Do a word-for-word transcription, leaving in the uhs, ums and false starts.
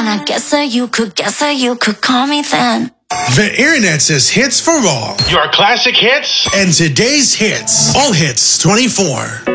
And I guess that you could, guess that you could call me then. The internet says hits for all. Your classic hits and today's hits. All hits twenty-four.